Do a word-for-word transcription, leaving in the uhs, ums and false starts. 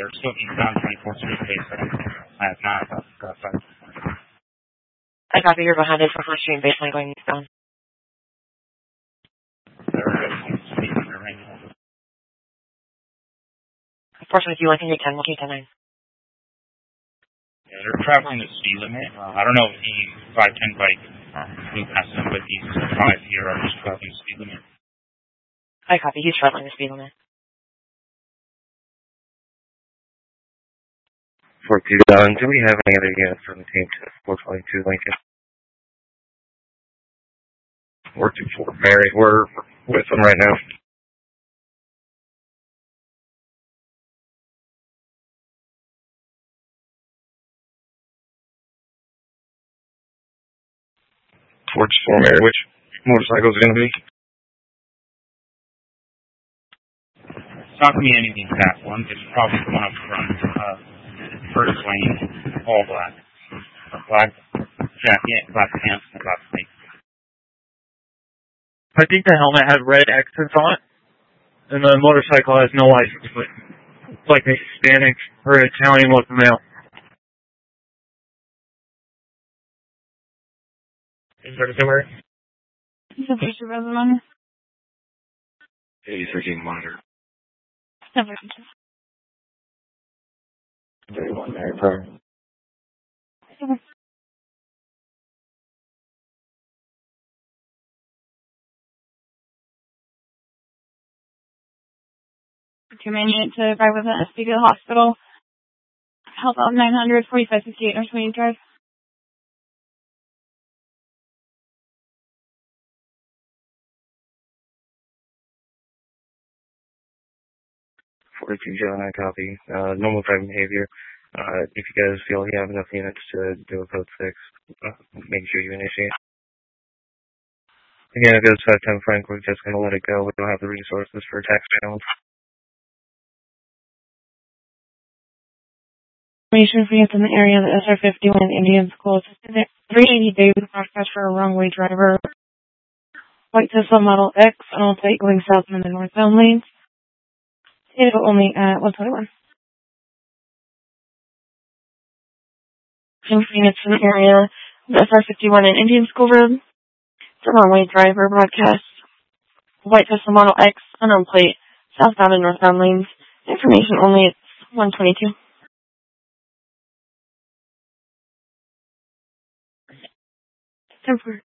they're still eastbound twenty-fourth Street case. I have not got that. I copy you're behind it for First Street and baseline going eastbound. They're speeding right now. Unfortunately, if you like, can you ten, we'll keep ten nine. Yeah, they're traveling the speed limit. Uh, I don't know if the five ten bike flew past them, but these five here are just traveling the speed limit. I copy. He's traveling the speed limit. four two Don, do we have any other units from the team to four twenty-two Lincoln? four two four Mary, we're with them right now. four two four Mary, which motorcycle is it going to be? It's not going to be anything fast one. It's probably the one up front. Uh, first lane, all black. Black jacket, black pants, and black snake. I think the helmet had red X's on it, and the motorcycle has no license plate. It's like a Hispanic or Italian with a male. Is there a camera? Is the first resident on here? eighty thirteen monitor. Never. thirty-one Mary Pryor. Okay. Two minutes to drive with us to the hospital. Health out nine hundred, forty-five fifty-eight, North Main Drive. forty-two John, I copy. Uh, normal driving behavior. Uh, if you guys feel you have enough units to do a code six, uh, make sure you initiate. Again, if it goes five ten Frank, we're just going to let it go. We don't have the resources for tax challenge. Information for youth in the area of the S R fifty-one Indian School. three eighty David broadcast for a wrong way driver. White Tesla Model X on plate going south in the northbound lanes. It only at one twenty-one. Units in the area of the S R fifty-one and Indian School Road. It's a wrong way driver broadcast. White Tesla Model X unknown plate southbound and northbound lanes. Information only at one twenty-two. Temporary.